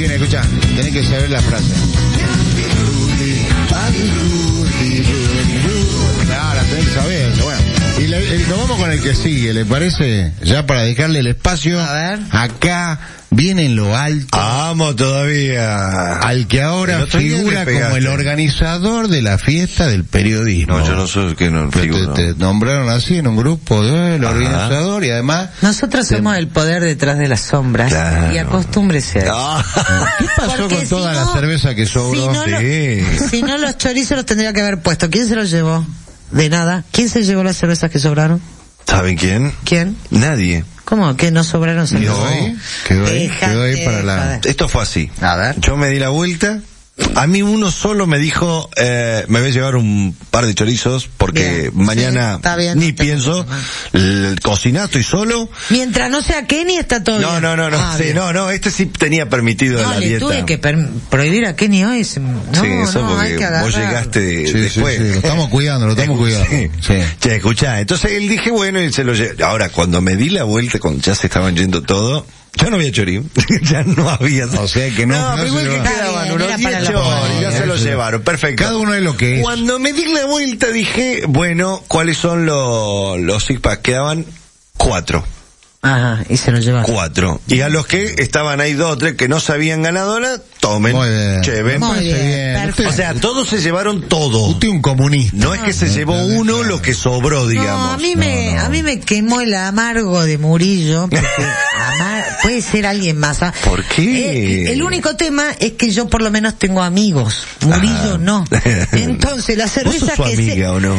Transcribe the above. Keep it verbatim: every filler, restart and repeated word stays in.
viene, escuchá. Tenés que saber la frase. Claro, tenés que saber. Bueno, y le, el, nos vamos con el que sigue, ¿le parece? Ya para dejarle el espacio. A ver. Acá viene en lo alto. Vamos todavía. Al que ahora figura como el organizador de la fiesta del periodismo. No, yo no soy el que no figuro. Te, te nombraron así en un grupo del ¿eh? organizador y además... Nosotros te... somos el poder detrás de las sombras. Claro. Y acostúmbrese. Ah. ¿Qué pasó Porque con toda si no, la cerveza que sobró? Si no, sí. lo, si no los chorizos los tendría que haber puesto. ¿Quién se los llevó? De nada. ¿Quién se llevó las cervezas que sobraron? ¿Saben quién? ¿Quién? Nadie. ¿Cómo? ¿Que no sobraron cervezas? No, quedó ahí, quedó ahí para la... Esto fue así. A ver. Yo me di la vuelta. A mí uno solo me dijo, eh, me voy a llevar un par de chorizos porque bien, mañana sí, bien, ni no pienso, el, cocinar, estoy solo. Mientras no sea Kenny está todo no, bien. No, no, no, ah, sí, no, no, este sí tenía permitido no, la le dieta. Tuve que per- prohibir a Kenny hoy. No, sí, eso no, porque hay que agarrar. vos llegaste sí, después. Sí, sí, lo estamos cuidando, lo estamos cuidando. Sí. Sí. Che, escuchá, entonces él dije, bueno, y se lo llevé. Ahora, cuando me di la vuelta, cuando ya se estaban yendo todo, ya no había chorín, ya no había. O sea que no, no, no pero igual que quedaban unos diez choris, ya se los llevaron, perfecto. Cada uno es lo que es. Cuando me di la vuelta dije, bueno, ¿cuáles son los, los six packs? Quedaban cuatro. Ajá, y se los llevaron. Cuatro. Y a los que estaban ahí dos o tres que no sabían ganadora, tomen, muy bien, lleven. Muy bien, o sea, todos se llevaron todo. Usted un comunista. No es que se llevó uno lo que sobró, digamos. No, a mí me, no, no. a mí me quemó el amargo de Murillo, porque amar, puede ser alguien más. ¿Por qué? Eh, el único tema es que yo por lo menos tengo amigos. Murillo ah. no. Entonces, la cerveza ¿Vos sos su que amiga se... o no?